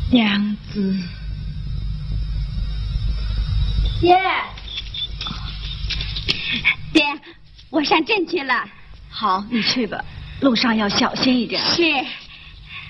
娘子。 爹， 爹，我上镇去了。 好，你去吧，路上要小心一点。 是。